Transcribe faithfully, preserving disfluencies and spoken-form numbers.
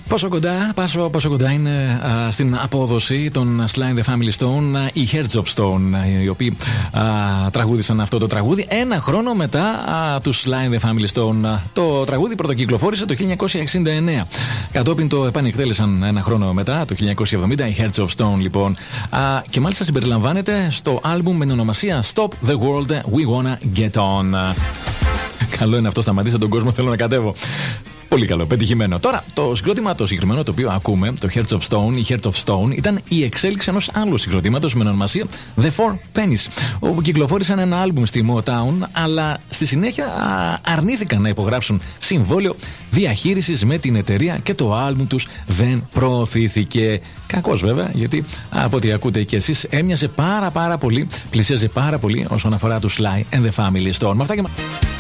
Πόσο κοντά, πόσο, πόσο κοντά είναι α, στην απόδοση των Sly and the Family Stone α, οι Hearts of Stone, οι οποίοι α, τραγούδισαν αυτό το τραγούδι ένα χρόνο μετά α, τους Sly and the Family Stone. Α, το τραγούδι πρωτοκυκλοφόρησε το χίλια εννιακόσια εξήντα εννέα. Κατόπιν το επανεκτέλεσαν ένα χρόνο μετά, το χίλια εννιακόσια εβδομήντα, οι Hearts of Stone λοιπόν. Α, και μάλιστα συμπεριλαμβάνεται στο άλμπουμ με ονομασία Stop the World, We Wanna Get On. Καλό είναι αυτό, σταματήστε τον κόσμο, θέλω να κατέβω. Πολύ καλό, πετυχημένο. Τώρα, το συγκρότημα το συγκεκριμένο το οποίο ακούμε, το Hearts of Stone, η Heart of Stone, ήταν η εξέλιξη ενός άλλου συγκροτήματος με ονομασία The Four Pennies, όπου κυκλοφόρησαν ένα άλμπουμ στη Motown, αλλά στη συνέχεια αρνήθηκαν να υπογράψουν συμβόλαιο διαχείρισης με την εταιρεία και το άλμπουμ τους δεν προωθήθηκε. Κακώς βέβαια, γιατί από ό,τι ακούτε και εσείς έμοιαζε πάρα πάρα πολύ, πλησίαζε πάρα πολύ όσον αφορά τους Sly and the Family Stone. Με αυτά και...